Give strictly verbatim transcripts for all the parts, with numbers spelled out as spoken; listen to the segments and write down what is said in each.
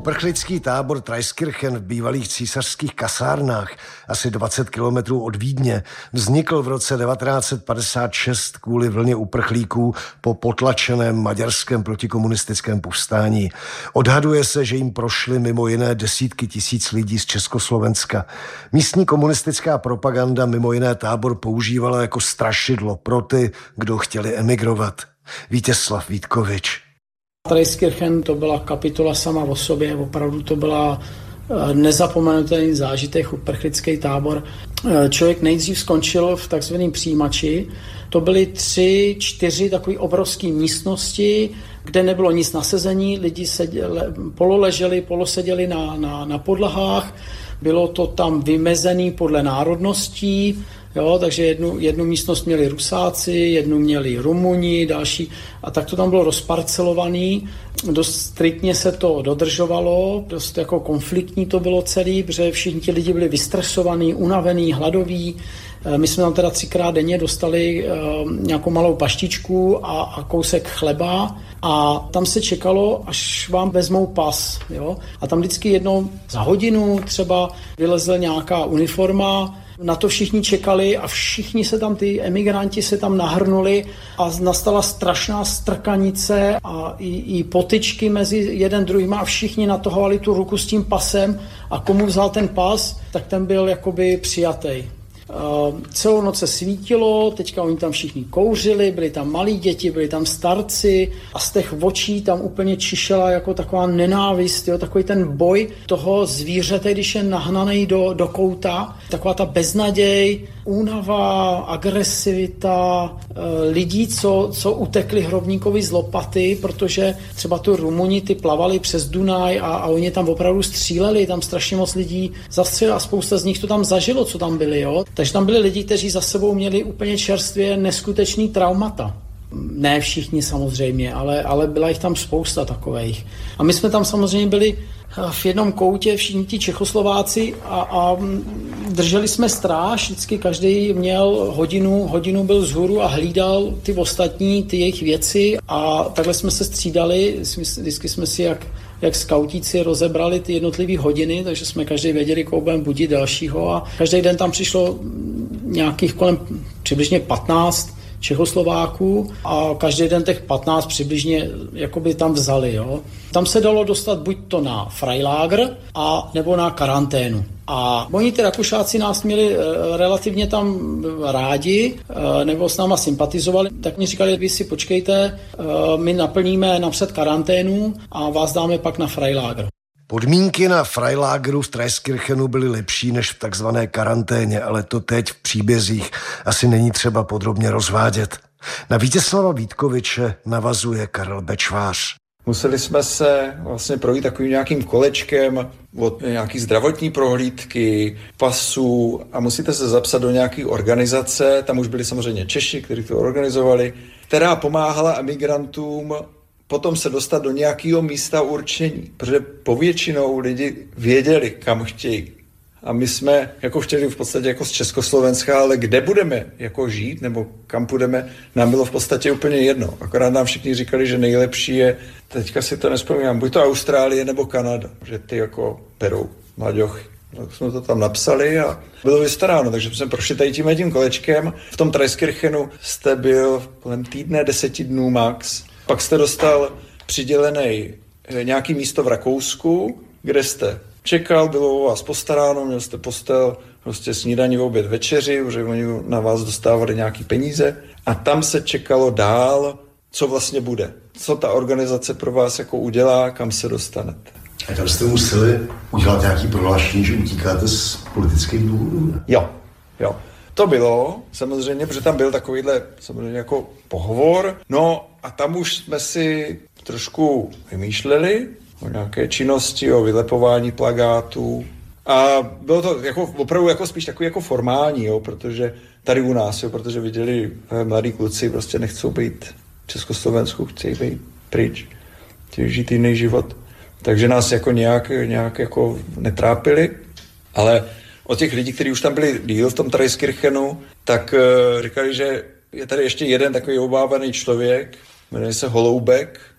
Uprchlický tábor Traiskirchen v bývalých císařských kasárnách, asi dvacet kilometrů od Vídně, vznikl v roce devatenáct set padesát šest kvůli vlně uprchlíků po potlačeném maďarském protikomunistickém povstání. Odhaduje se, že jim prošly mimo jiné desítky tisíc lidí z Československa. Místní komunistická propaganda mimo jiné tábor používala jako strašidlo pro ty, kdo chtěli emigrovat. Vítězslav Vítkovič. Traiskirchen to byla kapitola sama o sobě, opravdu to byla nezapomenutelný zážitek, uprchlický tábor. Člověk nejdřív skončil v takzvaném přijímači. To byly tři, čtyři takové obrovské místnosti, kde nebylo nic na sezení, lidi seděli, pololeželi, poloseděli na, na, na podlahách, bylo to tam vymezený podle národností. Jo, takže jednu, jednu místnost měli Rusáci, jednu měli Rumuni, další a tak to tam bylo rozparcelovaný. Dost striktně se to dodržovalo, dost jako konfliktní to bylo celý, protože všichni ti lidi byli vystresovaní, unavený, hladoví. My jsme tam teda třikrát denně dostali uh, nějakou malou paštičku a, a kousek chleba a tam se čekalo, až vám vezmou pas. Jo? A tam vždycky jednou za hodinu třeba vylezla nějaká uniforma. Na to všichni čekali a všichni se tam, ty emigranti se tam nahrnuli a nastala strašná strkanice a i, i potyčky mezi jeden druhým a všichni natahovali tu ruku s tím pasem a komu vzal ten pas, tak ten byl jakoby přijatej. Uh, celou noc se svítilo, teďka oni tam všichni kouřili, byli tam malí děti, byli tam starci a z těch očí tam úplně čišela jako taková nenávist, jo, takový ten boj toho zvířete, když je nahnaný do, do kouta, taková ta beznaděj, únava, agresivita uh, lidí, co, co utekli hrobníkovi z lopaty, protože třeba tu Rumuni ty plavali přes Dunaj a, a oni tam opravdu stříleli, tam strašně moc lidí zastřelili a spousta z nich to tam zažilo, co tam byli, jo. Takže tam byli lidi, kteří za sebou měli úplně čerstvě neskutečný traumata. Ne všichni samozřejmě, ale, ale byla jich tam spousta takových. A my jsme tam samozřejmě byli v jednom koutě, všichni ti Čechoslováci a, a drželi jsme stráž, vždycky každý měl hodinu, hodinu byl vzhůru a hlídal ty ostatní, ty jejich věci a takhle jsme se střídali, vždycky jsme si jak jak skautíci rozebrali ty jednotlivé hodiny, takže jsme každý věděli, koho budeme budit dalšího a každý den tam přišlo nějakých kolem přibližně patnáct Čechoslováků a každý den těch patnáct přibližně jakoby tam vzali. Jo. Tam se dalo dostat buď to na Freilager a nebo na karanténu. A oni ty Rakušáci nás měli relativně tam rádi, nebo s náma sympatizovali, tak mi říkali, vy si počkejte, my naplníme napřed karanténu a vás dáme pak na Freilager. Podmínky na Freilageru v Traiskirchenu byly lepší než v takzvané karanténě, ale to teď v příbězích asi není třeba podrobně rozvádět. Na Vítězslava Vítkoviče navazuje Karel Bečvář. Museli jsme se vlastně projít takovým nějakým kolečkem od nějaký zdravotní prohlídky, pasů a musíte se zapsat do nějaké organizace, tam už byli samozřejmě Češi, kteří to organizovali, která pomáhala emigrantům potom se dostat do nějakého místa určení, protože povětšinou lidi věděli, kam chtějí. A my jsme jako chtěli v podstatě jako z Československa, ale kde budeme jako žít, nebo kam půjdeme, nám bylo v podstatě úplně jedno. Akorát nám všichni říkali, že nejlepší je, teďka si to nespomínám, buď to Austrálie nebo Kanada, že ty jako berou mlaďochy. Tak jsme to tam napsali a bylo vystaráno, takže jsme prošli tady tím tím kolečkem. V tom Traiskirchenu jste byl kolem týdne, deseti dnů max. Pak jste dostal přidělený nějaký místo v Rakousku, kde jste čekal, bylo o vás postaráno, měl jste postel, prostě snídaní, oběd, večeři, protože oni na vás dostávali nějaký peníze a tam se čekalo dál, co vlastně bude. Co ta organizace pro vás jako udělá, kam se dostanete. A tam jste museli udělat nějaký prohlášení, že utíkáte z politických důvodů? Jo, jo. To bylo, samozřejmě, protože tam byl takovýhle samozřejmě jako pohovor, no a tam už jsme si trošku vymýšleli o nějaké činnosti, o vylepování plakátů a bylo to jako, opravdu jako spíš takový jako formální, jo, protože tady u nás, jo, protože viděli mladí kluci prostě nechcou být v Československu, chtějí být pryč, chtějí žít jiný život, takže nás jako nějak, nějak jako netrápili, ale od těch lidí, kteří už tam byli díl v tom Traiskirchenu, tak uh, říkali, že je tady ještě jeden takový obávaný člověk, jmenuje se Holoubek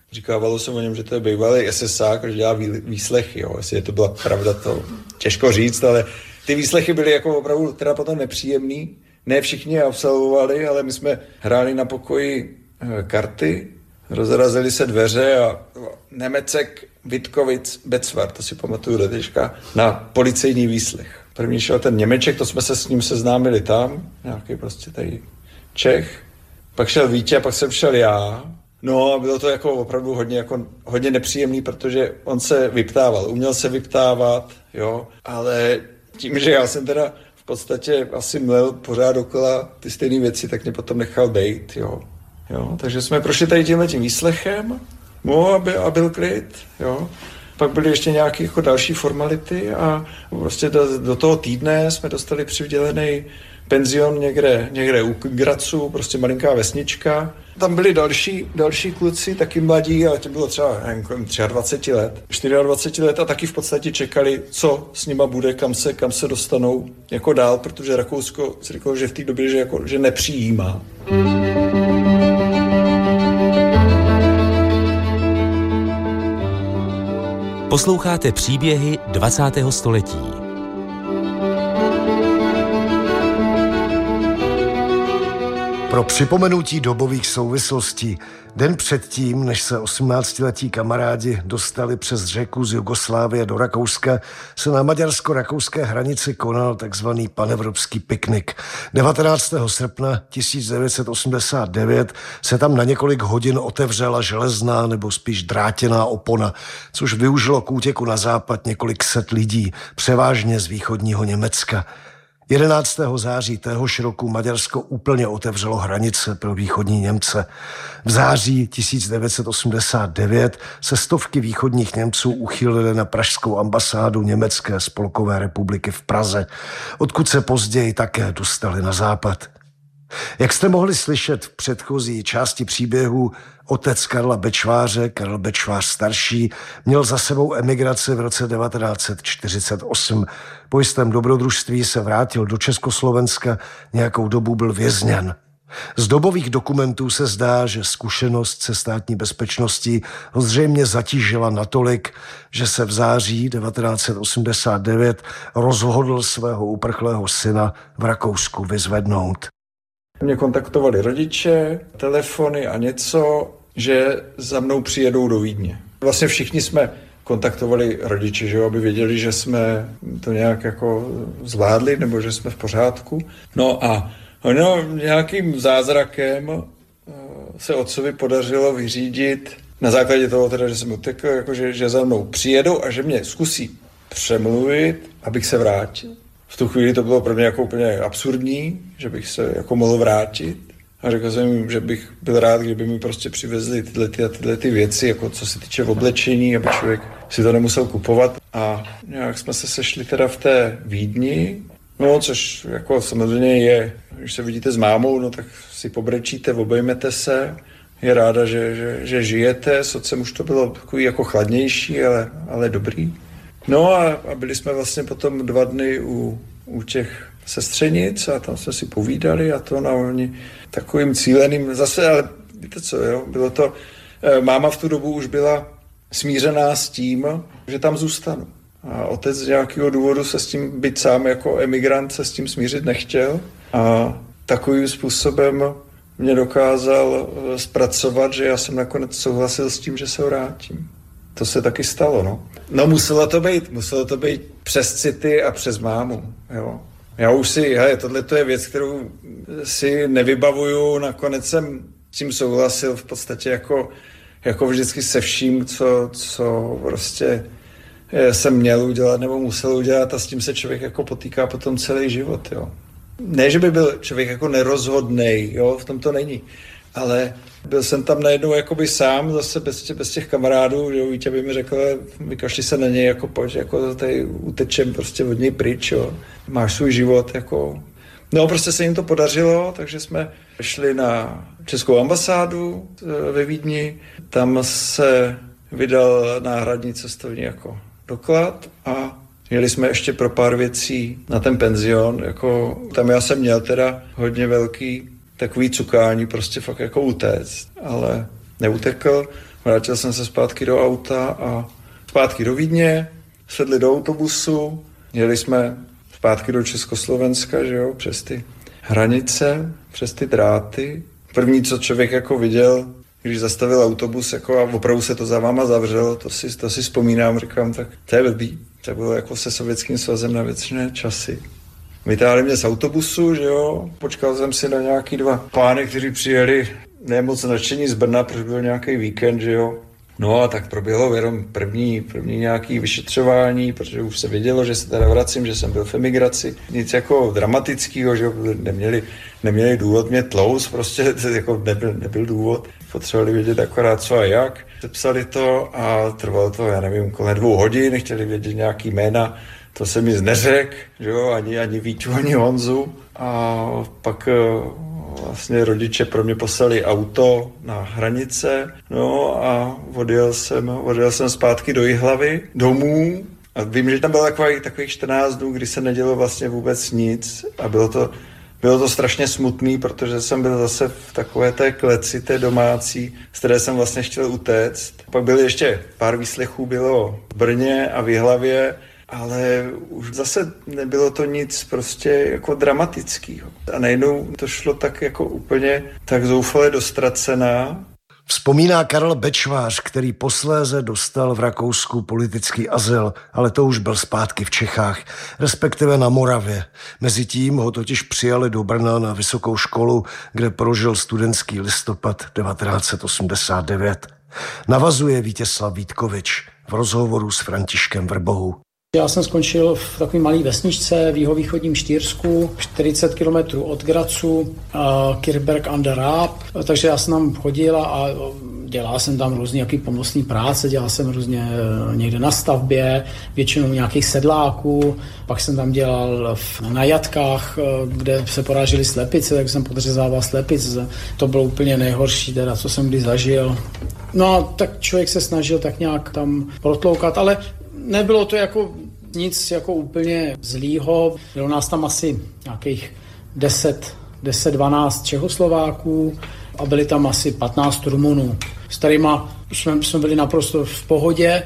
Říkávalo se o něm, že to je bývalý esesák, že dělá výslechy, jo. Jestli je to byla pravda, to těžko říct, ale ty výslechy byly jako opravdu teda potom nepříjemný. Ne všichni je absolvovali, ale my jsme hráli na pokoji karty, rozrazily se dveře a Němecek, Vitkovic, Becvar, to si pamatuju do teďka, na policejní výslech. První šel ten Němeček, to jsme se s ním seznámili tam, nějaký prostě tady Čech. Pak šel Vítě a pak jsem šel já. No a bylo to jako opravdu hodně, jako, hodně nepříjemný, protože on se vyptával, uměl se vyptávat, jo, ale tím, že já jsem teda v podstatě asi mlel pořád okolo ty stejné věci, tak mě potom nechal bejt, jo. jo. Takže jsme prošli tady tímhletím výslechem, no a byl, a byl klid, jo. Pak byly ještě nějaké jako další formality a prostě do, do toho týdne jsme dostali přidělený penzion někde, někde u Gracu, prostě malinká vesnička. Tam byli další, další kluci, taky mladí, ale to bylo třeba nevím, dvacet tři let, dvacet čtyři let a taky v podstatě čekali, co s nima bude, kam se, kam se dostanou jako dál, protože Rakousko si řeklo, že v té době, že, jako, že nepřijímá. Posloucháte příběhy dvacátého století. Pro připomenutí dobových souvislostí, den předtím, než se osmnáctiletí kamarádi dostali přes řeku z Jugoslávie do Rakouska, se na maďarsko-rakouské hranici konal takzvaný panevropský piknik. devatenáctého srpna tisíc devět set osmdesát devět se tam na několik hodin otevřela železná nebo spíš drátěná opona, což využilo k útěku na západ několik set lidí, převážně z východního Německa. jedenáctého září téhož roku Maďarsko úplně otevřelo hranice pro východní Němce. V září tisíc devět set osmdesát devět se stovky východních Němců uchýlily na pražskou ambasádu Německé spolkové republiky v Praze, odkud se později také dostali na západ. Jak jste mohli slyšet v předchozí části příběhu, otec Karla Bečváře, Karel Bečvář starší, měl za sebou emigraci v roce devatenáct set čtyřicet osm. Po jistém dobrodružství se vrátil do Československa, nějakou dobu byl vězněn. Z dobových dokumentů se zdá, že zkušenost se státní bezpečností ho zřejmě zatížila natolik, že se v září devatenáct set osmdesát devět rozhodl svého uprchlého syna v Rakousku vyzvednout. Mě kontaktovali rodiče, telefony a něco, že za mnou přijedou do Vídně. Vlastně všichni jsme kontaktovali rodiče, že aby věděli, že jsme to nějak jako zvládli nebo že jsme v pořádku. No a ono nějakým zázrakem se otcovi podařilo vyřídit na základě toho, teda, že jsem utekl, jako že, že za mnou přijedou a že mě zkusí přemluvit, abych se vrátil. V tu chvíli to bylo pro mě jako úplně absurdní, že bych se jako mohl vrátit. A řekl jsem jim, že bych byl rád, kdyby mi prostě přivezli tyhle, ty a tyhle ty věci, jako co se týče oblečení, aby člověk si to nemusel kupovat. A nějak jsme se sešli teda v té Vídni, no což jako samozřejmě je, když se vidíte s mámou, no tak si pobrečíte, obejmete se, je ráda, že, že, že žijete, s otcem už to bylo takový jako chladnější, ale, ale dobrý. No a, a byli jsme vlastně potom dva dny u, u těch sestřenic a tam jsme si povídali a to na oni takovým cíleným zase, ale víte co, jo, bylo to, máma v tu dobu už byla smířená s tím, že tam zůstanu. A otec z nějakého důvodu se s tím, byť sám jako emigrant, se s tím smířit nechtěl a takovým způsobem mě dokázal zpracovat, že já jsem nakonec souhlasil s tím, že se vrátím. To se taky stalo, no. No muselo to být, muselo to být přes city a přes mámu, jo. Já už si, hele, tohle to je věc, kterou si nevybavuju, nakonec jsem s tím souhlasil v podstatě jako, jako vždycky se vším, co, co prostě jsem měl udělat nebo musel udělat a s tím se člověk jako potýká potom celý život, jo. Ne, že by byl člověk jako nerozhodnej, jo, v tom to není, ale byl jsem tam najednou jakoby sám, zase bez, tě, bez těch kamarádů, že Vítě by mi řekl, vykašli se na něj, jako pojď, jako tady utečem prostě od něj pryč, jo. Máš svůj život, jako. No prostě se jim to podařilo, takže jsme šli na českou ambasádu ve Vídni, tam se vydal náhradní cestovní jako doklad a jeli jsme ještě pro pár věcí na ten penzion, jako tam já jsem měl teda hodně velký takový cukání, prostě fakt jako utéct, ale neutekl. Vrátil jsem se zpátky do auta a zpátky do Vídně, sedli do autobusu, jeli jsme zpátky do Československa, že jo, přes ty hranice, přes ty dráty. První, co člověk jako viděl, když zastavil autobus jako a opravdu se to za váma zavřelo, to si, to si vzpomínám, říkám, tak to je blbý. To bylo jako se Sovětským svazem na věčné časy. Vytáhli mě z autobusu, že jo, počkal jsem si na nějaký dva pány, kteří přijeli ne moc nadšení z Brna, protože byl nějaký víkend, že jo. No a tak proběhlo jenom první, první nějaký vyšetřování, protože už se vědělo, že se teda vracím, že jsem byl v emigraci. Nic jako dramatického, že neměli, neměli důvod mě tlouz, prostě jako nebyl, nebyl důvod. Potřebovali vědět akorát co a jak. Sepsali to a trvalo to, já nevím, kolem dvou hodin, chtěli vědět nějaký jména. To se mi neřekl, že jo, ani, ani Víťu, ani Honzu. A pak vlastně rodiče pro mě poslali auto na hranice, no a odjel jsem, odjel jsem zpátky do Jihlavy, domů. A vím, že tam bylo takových, takových čtrnáct dnů, kdy se nedělo vlastně vůbec nic a bylo to, bylo to strašně smutný, protože jsem byl zase v takové té kleci, té domácí, z které jsem vlastně chtěl utéct. Pak byly ještě pár výslechů, bylo v Brně a v Jihlavě, ale už zase nebylo to nic prostě jako dramatického. A najednou to šlo tak jako úplně tak zoufale dostracená. Vzpomíná Karel Bečvář, který posléze dostal v Rakousku politický azyl, ale to už byl zpátky v Čechách, respektive na Moravě. Mezitím ho totiž přijali do Brna na vysokou školu, kde prožil studentský listopad devatenáct set osmdesát devět. Navazuje Vítězslav Vítkovič v rozhovoru s Františkem Vrbohou. Já jsem skončil v takové malé vesničce v jihovýchodním Štýrsku, čtyřicet kilometrů od Grazu, uh, Kirchberg an der Raab, takže já jsem tam chodil a dělal jsem tam různý nějaký pomocný práce, dělal jsem různě někde na stavbě, většinou nějakých sedláků, pak jsem tam dělal v, na jatkách, kde se porážely slepice, tak jsem podřezával slepice, to bylo úplně nejhorší teda, co jsem kdy zažil. No a tak člověk se snažil tak nějak tam protloukat, ale nebylo to jako nic jako úplně zlýho. Bylo nás tam asi nějakých deset, dvanáct Čechoslováků a byli tam asi patnáct Rumunů. S kterýma jsme, jsme byli naprosto v pohodě.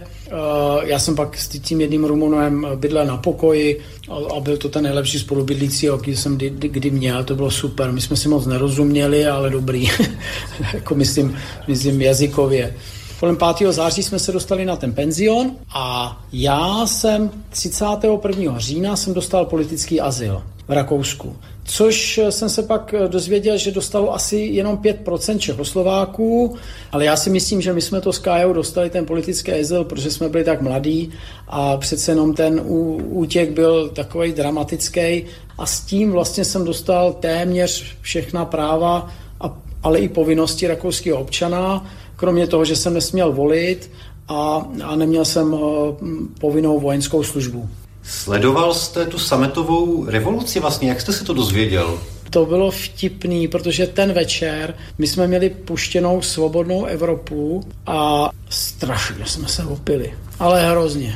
Já jsem pak s tím jedním Rumunem bydlel na pokoji a byl to ten nejlepší spolubydlící, jaký jsem kdy, kdy měl. To bylo super. My jsme si moc nerozuměli, ale dobrý. jako myslím, myslím jazykově. Kolem pátého září jsme se dostali na ten penzion a já jsem třicátého prvního října jsem dostal politický azyl v Rakousku. Což jsem se pak dozvěděl, že dostalo asi jenom pět procent Čechoslováků, ale já si myslím, že my jsme to s Kájou dostali ten politický azyl, protože jsme byli tak mladí a přece jenom ten útěk byl takovej dramatický a s tím vlastně jsem dostal téměř všechna práva, ale i povinnosti rakouského občana, kromě toho, že jsem nesměl volit a, a neměl jsem uh, povinnou vojenskou službu. Sledoval jste tu sametovou revoluci vlastně? Jak jste se to dozvěděl? To bylo vtipný, protože ten večer my jsme měli puštěnou svobodnou Evropu a strašně jsme se opili. Ale hrozně.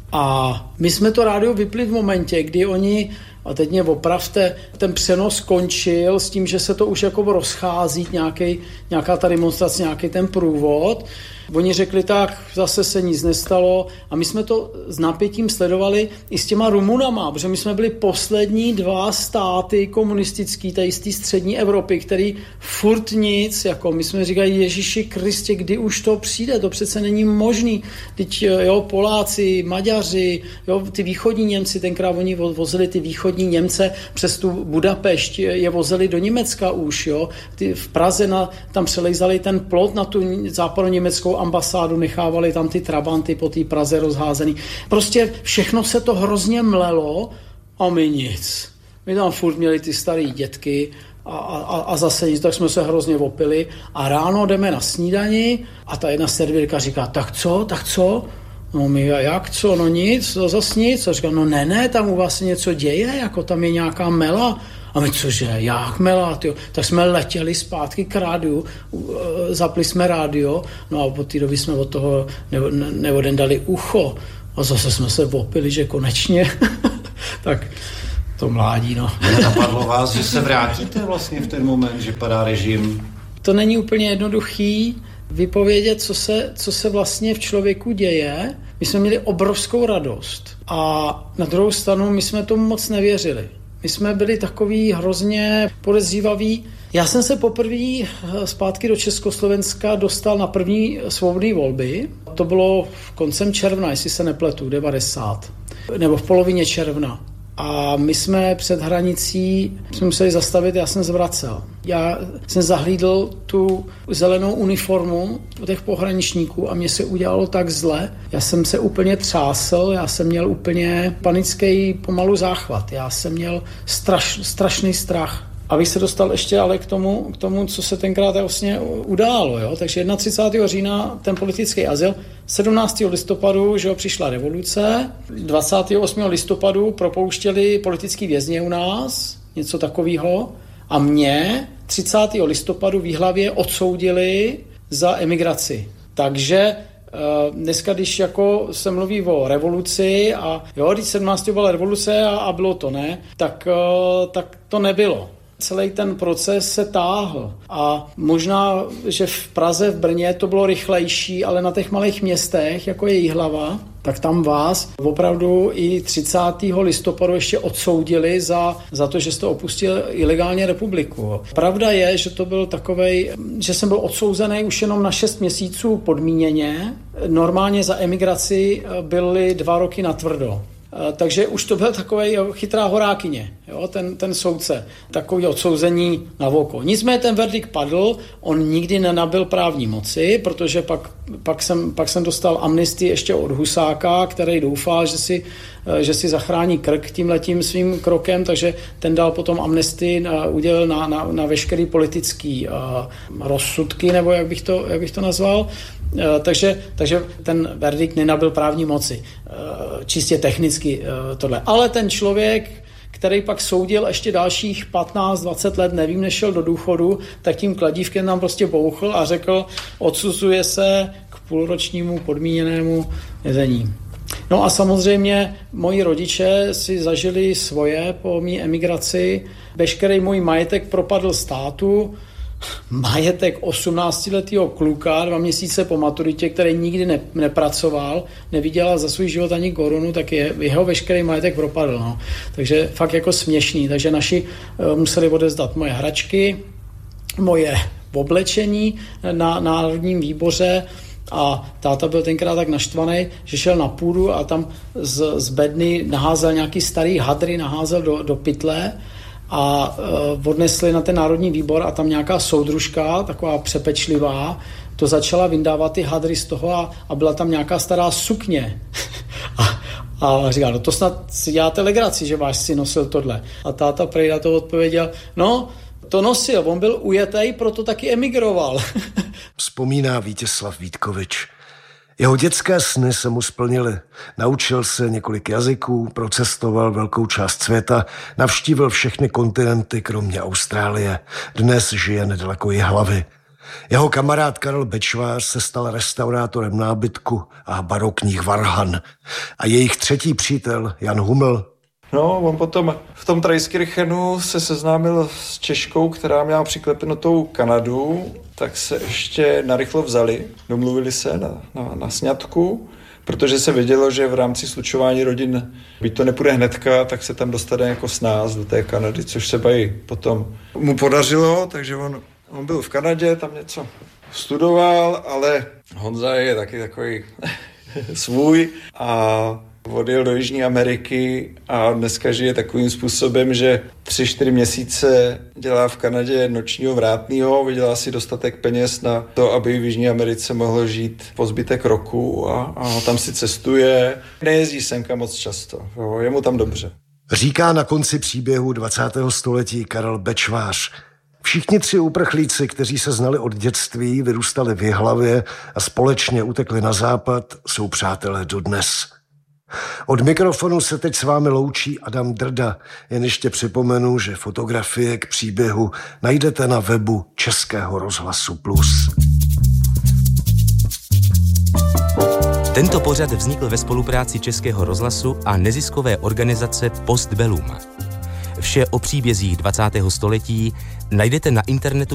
A my jsme to rádio vypli v momentě, kdy oni, a teď mě opravte, ten přenos skončil s tím, že se to už jako rozchází, nějaký, nějaká ta demonstrace, nějaký ten průvod. Oni řekli tak, zase se nic nestalo a my jsme to s napětím sledovali i s těma Rumunama, protože my jsme byli poslední dva státy komunistický, tady z té střední Evropy, který furt nic, jako my jsme říkali, Ježíši Kristě, kdy už to přijde, to přece není možný. Teď jo, Poláci, Maďaři, jo, ty východní Němci, tenkrát oni vozili ty východní Němce přes tu Budapešť, je vozili do Německa už, jo. Ty v Praze na, tam přelejzali ten plot na tu západoněmeckou ambasádu, nechávali tam ty trabanty po té Praze rozházený. Prostě všechno se to hrozně mlelo a my nic. My tam furt měli ty starý dětky a, a, a zase nic, tak jsme se hrozně opili a ráno jdeme na snídani a ta jedna servírka říká, tak co, tak co? No my, jak co, no nic, to zase nic. A říká, no ne, ne, tam u vás se něco děje, jako tam je nějaká mela. A my cože, jak mela, tyjo? Tak jsme letěli zpátky k rádiu, zapli jsme rádio, no a od té doby jsme od toho neodendali ucho. A zase jsme se opili, že konečně, tak to mládí, no. Nenapadlo vás, že se vrátíte vlastně v ten moment, že padá režim? To není úplně jednoduchý. vypovědět, co se, co se vlastně v člověku děje. My jsme měli obrovskou radost a na druhou stranu my jsme tomu moc nevěřili. My jsme byli takový hrozně podezřívaví. Já jsem se poprvé zpátky do Československa dostal na první svobodné volby. To bylo v koncem června, jestli se nepletu, devadesát. Nebo v polovině června. A my jsme před hranicí jsme museli zastavit, já jsem zvracel. Já jsem zahlídl tu zelenou uniformu těch pohraničníků a mně se udělalo tak zle. Já jsem se úplně třásl, já jsem měl úplně panický pomalu záchvat. Já jsem měl straš, strašný strach. Abych se dostal ještě ale k tomu, k tomu, co se tenkrát vlastně událo. Jo? Takže třicátého prvního října ten politický azyl, sedmnáctého listopadu, že jo, přišla revoluce, dvacátého osmého listopadu propouštěli politický vězně u nás, něco takového, a mě třicátého listopadu v Jihlavě odsoudili za emigraci. Takže dneska, když jako se mluví o revoluci a jo, když sedmnáctého byla revoluce a, a bylo to ne, tak, tak to nebylo. Celý ten proces se táhl a možná, že v Praze, v Brně to bylo rychlejší, ale na těch malých městech, jako je Jihlava, tak tam vás opravdu i třicátého listopadu ještě odsoudili za, za to, že jste opustil ilegálně republiku. Pravda je, že to byl takovej, že jsem byl odsouzený už jenom na šest měsíců podmíněně. Normálně za emigraci byly dva roky natvrdo. Takže už to byl takovej chytrá horákyně, jo, ten, ten soudce, takový odsouzení na voko. Nicméně ten verdikt padl, on nikdy nenabyl právní moci, protože pak, pak, jsem, pak jsem dostal amnestii ještě od Husáka, který doufal, že si, že si zachrání krk tímhletím svým krokem, takže ten dal potom amnestii, udělil na, na, na veškerý politický uh, rozsudky, nebo jak bych to, jak bych to nazval. Uh, takže, takže ten verdikt nenabyl právní moci. Uh, čistě technicky uh, tohle. Ale ten člověk, který pak soudil ještě dalších patnáct dvacet let, nevím, nešel do důchodu, tak tím kladívkem nám prostě bouchl a řekl, odsuzuje se k půlročnímu podmíněnému vězení. No a samozřejmě moji rodiče si zažili svoje po mý emigraci. Veškerý můj majetek propadl státu. Majetek osmnáctiletého kluka, dva měsíce po maturitě, který nikdy ne, nepracoval, nevydělal za svůj život ani korunu, tak je, jeho veškerý majetek propadl. No. Takže fakt jako směšný. Takže naši uh, museli odevzdat moje hračky, moje oblečení na Národním výboře. A táta byl tenkrát tak naštvaný, že šel na půdu a tam z, z bedny naházel nějaký starý hadry, naházel do, do pytle a e, odnesli na ten Národní výbor a tam nějaká soudružka, taková přepečlivá, to začala vyndávat ty hadry z toho a, a byla tam nějaká stará sukně. a, a říkal, no to snad si děláte legraci, že váš syn nosil tohle. A táta prej na to odpověděl, no, to nosil, on byl ujetej, proto taky emigroval. Vzpomíná Vítězslav Vítkovič. Jeho dětské sny se mu splnily. Naučil se několik jazyků, procestoval velkou část světa, navštívil všechny kontinenty, kromě Austrálie. Dnes žije nedaleko Jihlavy. Jeho kamarád Karel Bečvář se stal restaurátorem nábytku a barokních varhan. A jejich třetí přítel Jan Huml. No, on potom v tom Traiskirchenu se seznámil s Češkou, která měla přiklepenutou Kanadu, tak se ještě narychlo vzali, domluvili se na, na, na sňatku, protože se vědělo, že v rámci slučování rodin, byť to nepůjde hnedka, tak se tam dostane jako s nás do té Kanady, což se i potom mu podařilo, takže on, on byl v Kanadě, tam něco studoval, ale Honza je taky takový svůj a odjel do Jižní Ameriky a dneska žije takovým způsobem, že tři, čtyři měsíce dělá v Kanadě nočního vrátnýho, vydělá si dostatek peněz na to, aby v Jižní Americe mohl žít po zbytek roku a, a tam si cestuje. Nejezdí semka moc často, jo, je mu tam dobře. Říká na konci příběhu dvacátého století Karel Bečvář. Všichni tři uprchlíci, kteří se znali od dětství, vyrůstali v Jihlavě a společně utekli na západ, jsou přátelé dodnes. Od mikrofonu se teď s vámi loučí Adam Drda. Jen ještě připomenu, že fotografie k příběhu najdete na webu Českého rozhlasu Plus. Tento pořad vznikl ve spolupráci Českého rozhlasu a neziskové organizace Postbellum. Vše o příbězích dvacátého století najdete na internetu